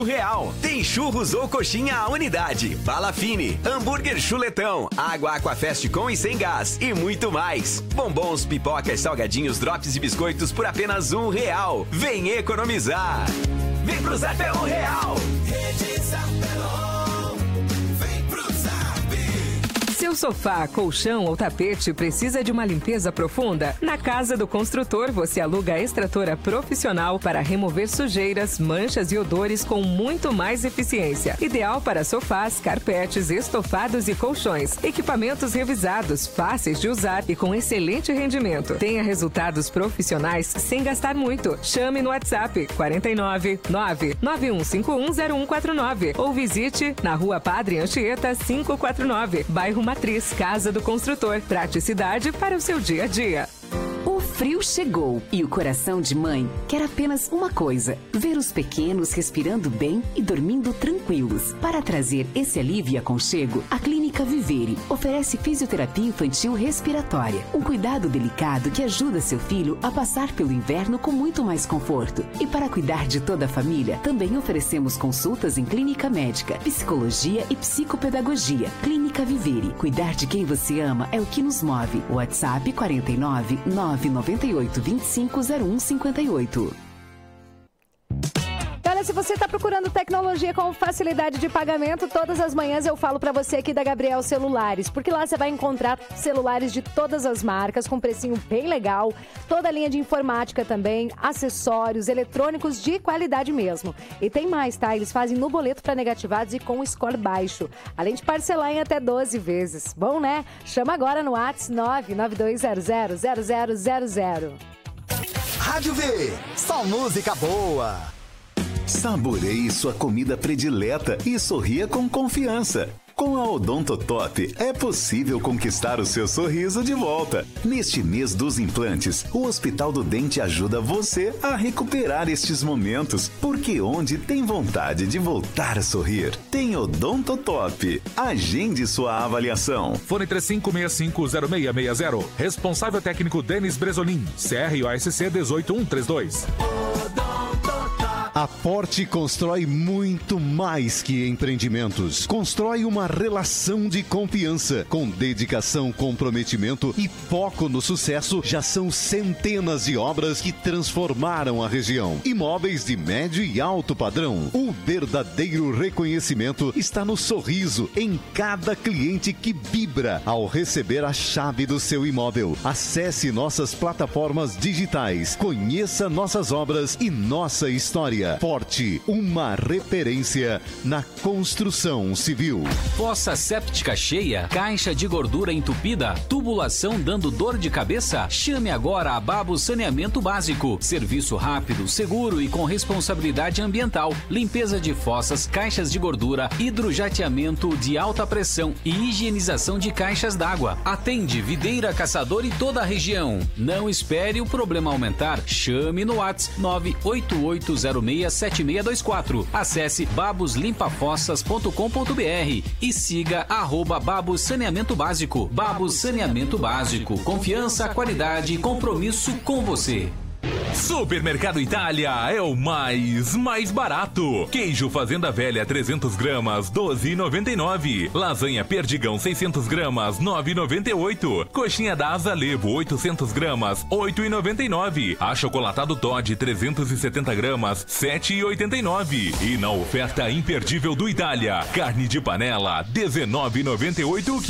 Real. Tem churros ou coxinha à unidade, bala fine, hambúrguer chuletão, água Aquafest com e sem gás e muito mais. Bombons, pipocas, salgadinhos, drops e biscoitos por apenas R$1. Vem economizar. Vem pro Zap é R$1. Rede Zapelon. Vem pro Zap. Seu sofá, colchão ou tapete precisa de uma limpeza profunda? Na Casa do Construtor, você aluga a extratora profissional para remover sujeiras, manchas e odores com muito mais eficiência. Ideal para sofás, carpetes, estofados e colchões. Equipamentos revisados, fáceis de usar e com excelente rendimento. Tenha resultados profissionais sem gastar muito. Chame no WhatsApp 49 991510149 ou visite na Rua Padre Anchieta 549, bairro Matriz, Casa do Construtor. Praticidade para o seu dia a dia. O frio chegou e o coração de mãe quer apenas uma coisa: ver os pequenos respirando bem e dormindo tranquilos. Para trazer esse alívio e aconchego, a Clínica Vivere oferece fisioterapia infantil respiratória, um cuidado delicado que ajuda seu filho a passar pelo inverno com muito mais conforto. E para cuidar de toda a família, também oferecemos consultas em clínica médica, psicologia e psicopedagogia. Clínica Vivere. Cuidar de quem você ama é o que nos move. WhatsApp 49 998 25 0158. Olha, se você está procurando tecnologia com facilidade de pagamento, todas as manhãs eu falo para você aqui da Gabriel Celulares, porque lá você vai encontrar celulares de todas as marcas com precinho bem legal, toda a linha de informática também, acessórios, eletrônicos de qualidade mesmo. E tem mais, tá? Eles fazem no boleto para negativados e com score baixo, além de parcelar em até 12 vezes. Bom, né? Chama agora no WhatsApp 992000000. Rádio V, só música boa. Saboreie sua comida predileta e sorria com confiança. Com a Odontotop é possível conquistar o seu sorriso de volta. Neste mês dos implantes, o Hospital do Dente ajuda você a recuperar estes momentos, porque onde tem vontade de voltar a sorrir, tem Odontotop. Agende sua avaliação. Fone 35650660. Responsável técnico Denis Bresolim. CROSC 18132. A Porte constrói muito mais que empreendimentos. Constrói uma relação de confiança. Com dedicação, comprometimento e foco no sucesso, já são centenas de obras que transformaram a região. Imóveis de médio e alto padrão. O verdadeiro reconhecimento está no sorriso em cada cliente que vibra ao receber a chave do seu imóvel. Acesse nossas plataformas digitais. Conheça nossas obras e nossa história. Porte, uma referência na construção civil. Fossa séptica cheia, caixa de gordura entupida, tubulação dando dor de cabeça? Chame agora a Babos Saneamento Básico. Serviço rápido, seguro e com responsabilidade ambiental. Limpeza de fossas, caixas de gordura, hidrojateamento de alta pressão e higienização de caixas d'água. Atende Videira, Caçador e toda a região. Não espere o problema aumentar. Chame no WhatsApp 988067624. Acesse baboslimpafossas.com.br e siga @Babos Saneamento Básico. Babos Saneamento Básico. Confiança, qualidade e compromisso com você. Supermercado Itália é o mais barato. Queijo Fazenda Velha 300 gramas, 12,99. Lasanha Perdigão 600 gramas, 9,98. Coxinha da Asa Levo 800 gramas, 8,99. Achocolatado Toddy 370 gramas, 7,89. E na oferta imperdível do Itália, carne de panela 19,98 o